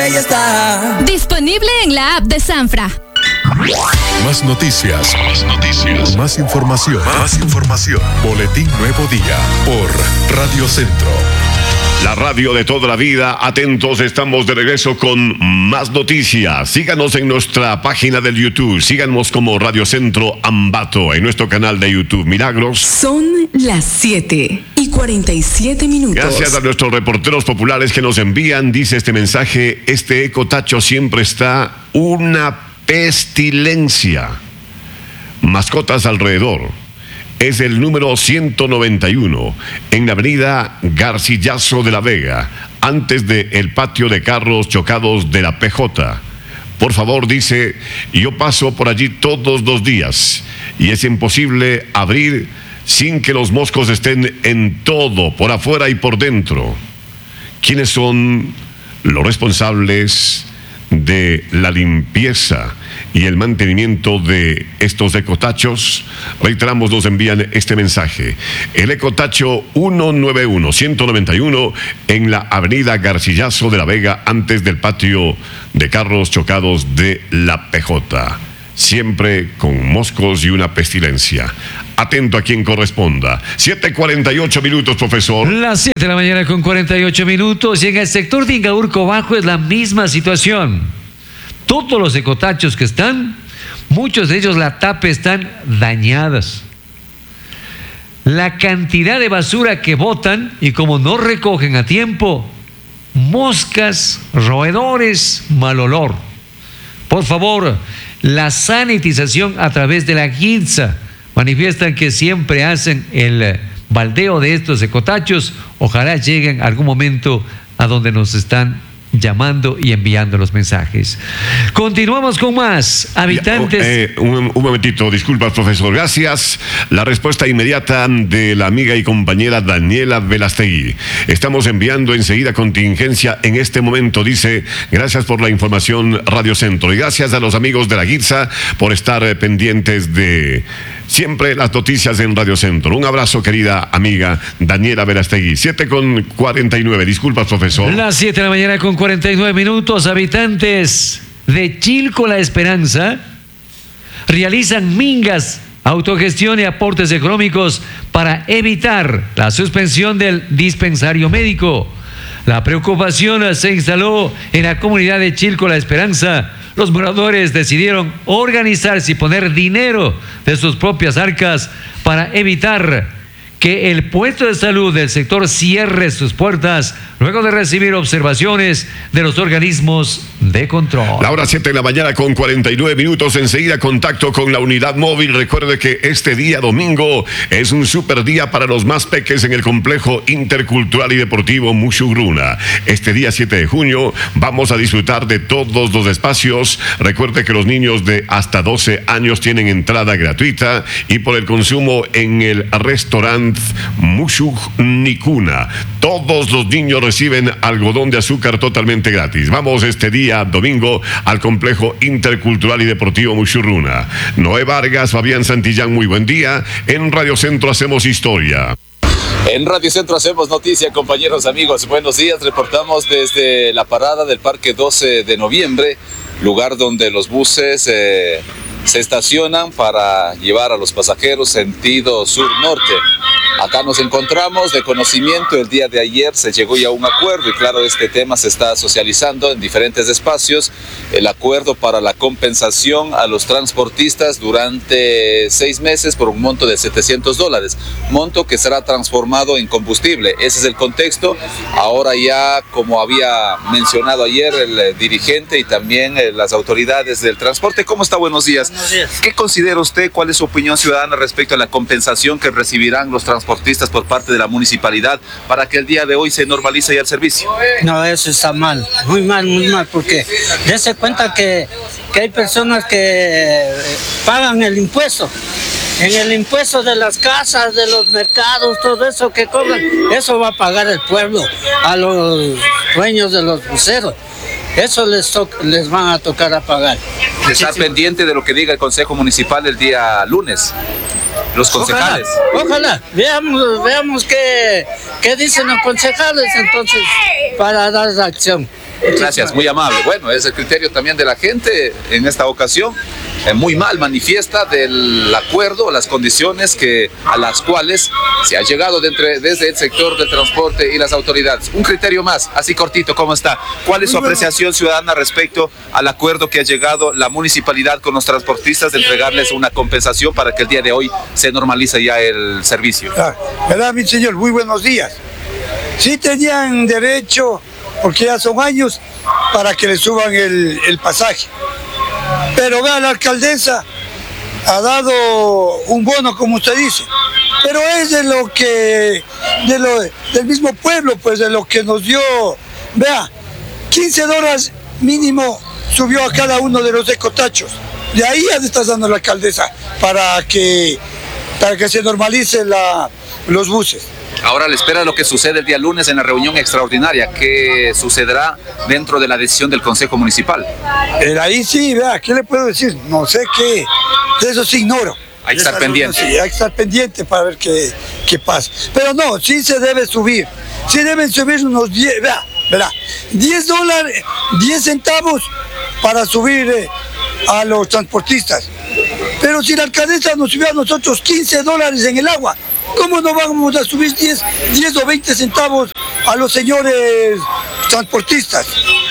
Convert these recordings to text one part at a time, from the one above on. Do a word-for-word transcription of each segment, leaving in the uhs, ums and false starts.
ella está. Disponible en la app de Sanfra. Más noticias, más noticias, más información, más información. Boletín Nuevo Día por Radio Centro. La radio de toda la vida, atentos, estamos de regreso con más noticias. Síganos en nuestra página del YouTube, síganos como Radio Centro Ambato, en nuestro canal de YouTube Milagros. Son las siete y cuarenta y siete minutos. Gracias a nuestros reporteros populares que nos envían, dice este mensaje, este ecotacho siempre está una pestilencia. Mascotas alrededor. Es el número ciento noventa y uno, en la avenida Garcillaso de la Vega, antes del patio de carros chocados de la P J. Por favor, dice, yo paso por allí todos los días y es imposible abrir sin que los moscos estén en todo, por afuera y por dentro. ¿Quiénes son los responsables de la limpieza y el mantenimiento de estos ecotachos? Reiteramos, nos envían este mensaje. El ecotacho ciento noventa y uno, ciento noventa y uno en la avenida Garcillaso de la Vega, antes del patio de carros chocados de la P J. Siempre con moscos y una pestilencia. Atento a quien corresponda. siete cuarenta y ocho minutos, profesor. Las siete de la mañana con cuarenta y ocho minutos. Y en el sector de Ingaurco Bajo es la misma situación. Todos los ecotachos que están, muchos de ellos la tapa están dañadas. La cantidad de basura que botan, y como no recogen a tiempo, moscas, roedores, mal olor. Por favor, la sanitización a través de la GITSA. Manifiestan que siempre hacen el baldeo de estos ecotachos. Ojalá lleguen algún momento a donde nos están llamando y enviando los mensajes. Continuamos con más. Habitantes. Eh, un, un momentito, disculpa, profesor. Gracias. La respuesta inmediata de la amiga y compañera Daniela Velastegui. Estamos enviando enseguida contingencia en este momento, dice. Gracias por la información, Radio Centro. Y gracias a los amigos de la GITSA por estar eh, pendientes de siempre las noticias en Radio Centro. Un abrazo, querida amiga Daniela Velastegui. siete con cuarenta y nueve. Disculpa, profesor. Las siete de la mañana con cuarenta y nueve minutos. Habitantes de Chilco La Esperanza realizan mingas, autogestión y aportes económicos para evitar la suspensión del dispensario médico. La preocupación se instaló en la comunidad de Chilco La Esperanza. Los moradores decidieron organizarse y poner dinero de sus propias arcas para evitar que el puesto de salud del sector cierre sus puertas luego de recibir observaciones de los organismos de control. La hora siete de la mañana con cuarenta y nueve minutos. Enseguida contacto con la unidad móvil. Recuerde que este día domingo es un super día para los más peques en el complejo intercultural y deportivo Mushugruna. Este día siete de junio vamos a disfrutar de todos los espacios. Recuerde que los niños de hasta doce años tienen entrada gratuita y por el consumo en el restaurante Mushugnikuna. Todos los niños reciben algodón de azúcar totalmente gratis. Vamos este día domingo al complejo intercultural y deportivo Mushugruna. Noé Vargas, Fabián Santillán, muy buen día. En Radio Centro hacemos historia. En Radio Centro hacemos noticia, compañeros, amigos. Buenos días. Reportamos desde la parada del Parque doce de noviembre, lugar donde los buses eh, se estacionan para llevar a los pasajeros sentido sur-norte. Acá nos encontramos de conocimiento. El día de ayer se llegó ya a un acuerdo y claro, este tema se está socializando en diferentes espacios. El acuerdo para la compensación a los transportistas durante seis meses por un monto de setecientos dólares, monto que será transformado en combustible. Ese es el contexto. Ahora ya, como había mencionado ayer el dirigente y también las autoridades del transporte. ¿Cómo está? Buenos días. Buenos días. ¿Qué considera usted? ¿Cuál es su opinión ciudadana respecto a la compensación que recibirán los transportistas por parte de la municipalidad para que el día de hoy se normalice ya el servicio? No, eso está mal, muy mal, muy mal, porque dése cuenta que, que hay personas que pagan el impuesto. En el impuesto de las casas, de los mercados, todo eso que cobran, eso va a pagar el pueblo a los dueños de los buceros. Eso les, to- les van a tocar a pagar. ¿Está pendiente de lo que diga el Consejo Municipal el día lunes? Los concejales. Ojalá, ojalá. veamos, veamos qué, qué dicen los concejales entonces para dar acción. Gracias, muy amable. Bueno, es el criterio también de la gente en esta ocasión. Eh, muy mal manifiesta del acuerdo, las condiciones que, a las cuales se ha llegado de entre, desde el sector del transporte y las autoridades. Un criterio más, así cortito, ¿cómo está? ¿Cuál es su apreciación ciudadana respecto al acuerdo que ha llegado la municipalidad con los transportistas de entregarles una compensación para que el día de hoy se normalice ya el servicio? Ah, ¿verdad, mi señor? Muy buenos días. Sí tenían derecho, porque ya son años, para que le suban el, el pasaje. Pero vea, la alcaldesa ha dado un bono, como usted dice, pero es de lo que, de lo, del mismo pueblo, pues de lo que nos dio, vea, quince dólares mínimo subió a cada uno de los ecotachos. De ahí ya le está dando la alcaldesa para que, para que se normalice la, los buses. Ahora le espera lo que sucede el día lunes en la reunión extraordinaria. ¿Qué sucederá dentro de la decisión del Consejo Municipal? Eh, ahí sí, vea, ¿qué le puedo decir? No sé qué, de eso sí ignoro. Hay que estar pendiente. Sí, hay que estar pendiente para ver qué, qué pasa. Pero no, sí se debe subir. Sí deben subir unos diez, vea, verá, diez dólares, diez centavos para subir eh, a los transportistas. Pero si la alcaldesa nos subió a nosotros quince dólares en el agua, ¿cómo no vamos a subir diez, diez o veinte centavos a los señores transportistas?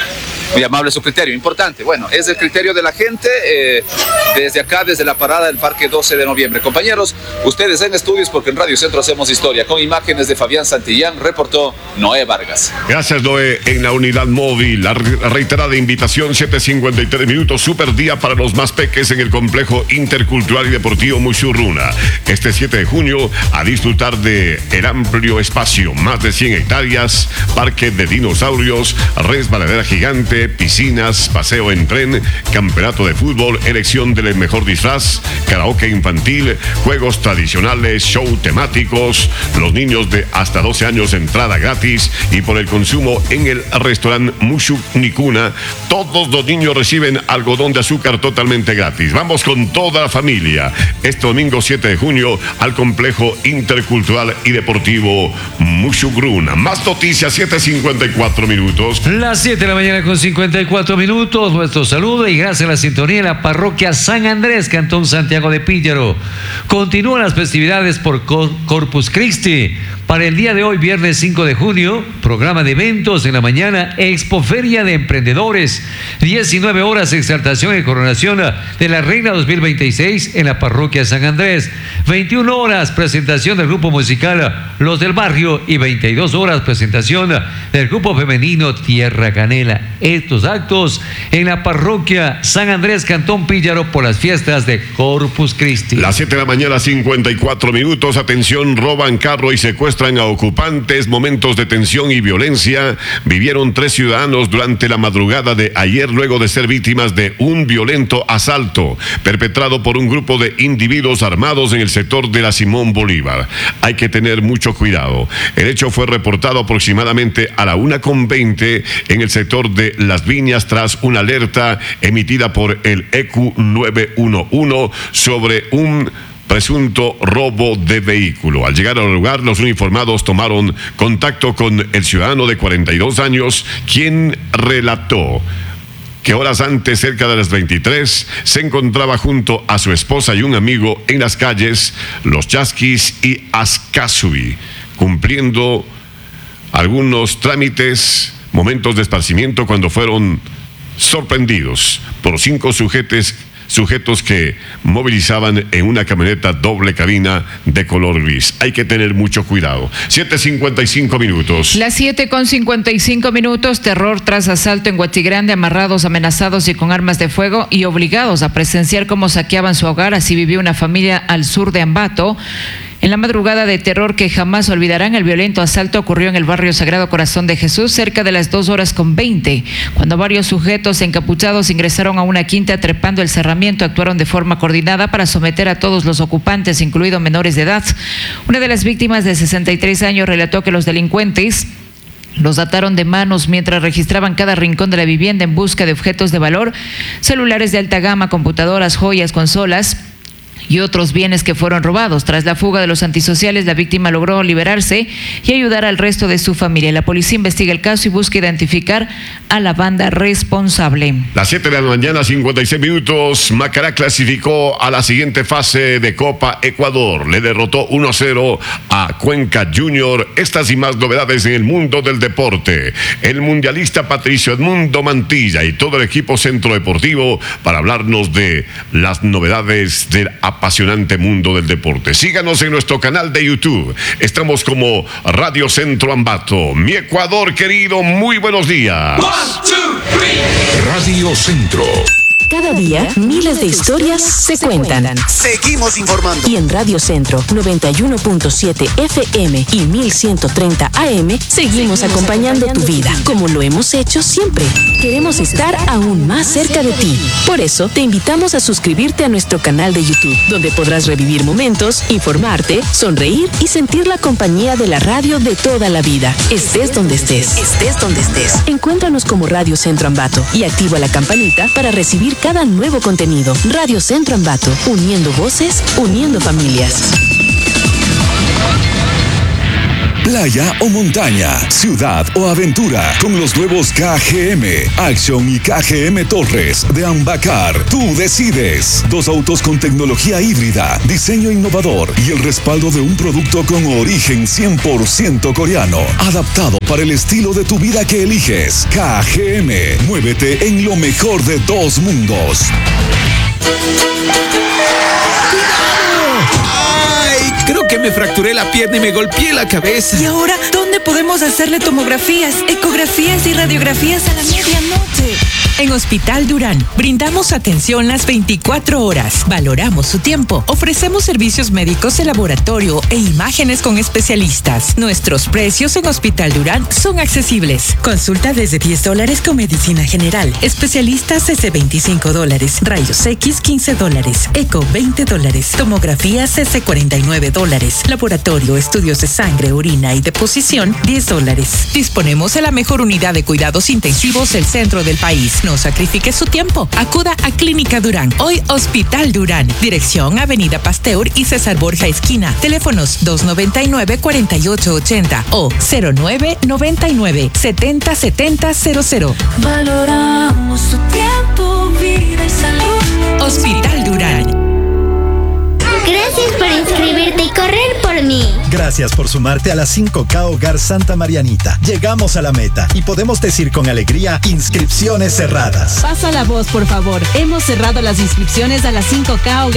Muy amable su criterio, importante. Bueno, es el criterio de la gente eh, desde acá, desde la parada del Parque doce de noviembre. Compañeros, ustedes en estudios, porque en Radio Centro hacemos historia. Con imágenes de Fabián Santillán, reportó Noé Vargas. Gracias, Noé. En la unidad móvil, la reiterada invitación, siete cincuenta y tres minutos, super día para los más peques en el complejo intercultural y deportivo Mushurruna. Este siete de junio, a disfrutar de el amplio espacio, más de cien hectáreas, parque de dinosaurios, resbaladera gigante, piscinas, paseo en tren, campeonato de fútbol, elección del mejor disfraz, karaoke infantil, juegos tradicionales, show temáticos, los niños de hasta doce años entrada gratis, y por el consumo en el restaurante Mushu Nikuna, todos los niños reciben algodón de azúcar totalmente gratis. Vamos con toda la familia este domingo siete de junio al complejo intercultural y deportivo Mushurruna. Más noticias, siete cincuenta y cuatro minutos. Las siete de la mañana con cincuenta y cuatro minutos, nuestro saludo y gracias a la sintonía de la parroquia San Andrés, Cantón Santiago de Píllaro. Continúan las festividades por Corpus Christi. Para el día de hoy, viernes cinco de junio, programa de eventos en la mañana, Expoferia de Emprendedores, diecinueve horas, exaltación y coronación de la Reina dos mil veintiséis en la parroquia San Andrés, veintiuna horas, presentación del grupo musical Los del Barrio y veintidós horas, presentación del grupo femenino Tierra Canela. Estos actos en la parroquia San Andrés, Cantón Píllaro, por las fiestas de Corpus Christi. Las siete de la mañana, cincuenta y cuatro minutos, atención, roban carro y secuestran a ocupantes, momentos de tensión y violencia vivieron tres ciudadanos durante la madrugada de ayer luego de ser víctimas de un violento asalto perpetrado por un grupo de individuos armados en el sector de la Simón Bolívar. Hay que tener mucho cuidado. El hecho fue reportado aproximadamente a la una con veinte en el sector de Las Viñas tras una alerta emitida por el E Q nueve uno uno sobre un presunto robo de vehículo. Al llegar al lugar, los uniformados tomaron contacto con el ciudadano de cuarenta y dos años, quien relató que horas antes, cerca de las veintitrés, se encontraba junto a su esposa y un amigo en las calles Los Chasquis y Ascasuy, cumpliendo algunos trámites, momentos de esparcimiento, cuando fueron sorprendidos por cinco sujetos sujetos que movilizaban en una camioneta doble cabina de color gris. Hay que tener mucho cuidado. siete cincuenta y cinco minutos. Las siete con cincuenta y cinco minutos, terror tras asalto en Guatigrande, amarrados, amenazados y con armas de fuego y obligados a presenciar cómo saqueaban su hogar. Así vivió una familia al sur de Ambato. En la madrugada de terror que jamás olvidarán, el violento asalto ocurrió en el barrio Sagrado Corazón de Jesús, cerca de las dos horas con veinte, cuando varios sujetos encapuchados ingresaron a una quinta trepando el cerramiento. Actuaron de forma coordinada para someter a todos los ocupantes, incluidos menores de edad. Una de las víctimas, de sesenta y tres años, relató que los delincuentes los ataron de manos mientras registraban cada rincón de la vivienda en busca de objetos de valor, celulares de alta gama, computadoras, joyas, consolas y otros bienes que fueron robados. Tras la fuga de los antisociales, la víctima logró liberarse y ayudar al resto de su familia. La policía investiga el caso y busca identificar a la banda responsable. Las siete de la mañana, cincuenta y seis minutos. Macará clasificó a la siguiente fase de Copa Ecuador. Le derrotó uno a cero a Cuenca Junior. Estas y más novedades en el mundo del deporte. El mundialista Patricio Edmundo Mantilla y todo el equipo Centro Deportivo para hablarnos de las novedades del apasionante mundo del deporte. Síganos en nuestro canal de YouTube. Estamos como Radio Centro Ambato. Mi Ecuador querido, muy buenos días. One, two, three. Radio Centro. Cada día, miles de historias se cuentan. Seguimos informando. Y en Radio Centro noventa y uno punto siete F M y mil ciento treinta A M seguimos acompañando tu vida, como lo hemos hecho siempre. Queremos estar aún más cerca de ti. Por eso, te invitamos a suscribirte a nuestro canal de YouTube, donde podrás revivir momentos, informarte, sonreír y sentir la compañía de la radio de toda la vida. Estés donde estés. Estés donde estés. Encuéntranos como Radio Centro Ambato y activa la campanita para recibir cada nuevo contenido. Radio Centro Ambato, uniendo voces, uniendo familias. Playa o montaña, ciudad o aventura, con los nuevos K G M, Action y K G M Torres de Ambacar. Tú decides. Dos autos con tecnología híbrida, diseño innovador y el respaldo de un producto con origen cien por ciento coreano, adaptado para el estilo de tu vida que eliges. K G M, muévete en lo mejor de dos mundos. Creo que me fracturé la pierna y me golpeé la cabeza. ¿Y ahora dónde podemos hacerle tomografías, ecografías y radiografías a la medianoche? En Hospital Durán brindamos atención las veinticuatro horas, valoramos su tiempo, ofrecemos servicios médicos de laboratorio e imágenes con especialistas. Nuestros precios en Hospital Durán son accesibles. Consulta desde diez dólares con medicina general, especialistas desde veinticinco dólares, rayos X quince dólares, eco veinte dólares, tomografía C C cuarenta y nueve dólares, laboratorio, estudios de sangre, orina y deposición diez dólares. Disponemos de la mejor unidad de cuidados intensivos del centro del país. No sacrifique su tiempo. Acuda a Clínica Durán. Hoy Hospital Durán. Dirección Avenida Pasteur y César Borja Esquina. Teléfonos dos noventa y nueve, cuarenta y ocho ochenta o cero nueve noventa y nueve, setenta setenta cero cero. Valoramos su tiempo, vida y salud. Hospital Durán. Gracias por inscribirte y correr por mí. Gracias por sumarte a la cinco K Hogar Santa Marianita. Llegamos a la meta y podemos decir con alegría, inscripciones cerradas. Pasa la voz, por favor. Hemos cerrado las inscripciones a la cinco K Hogar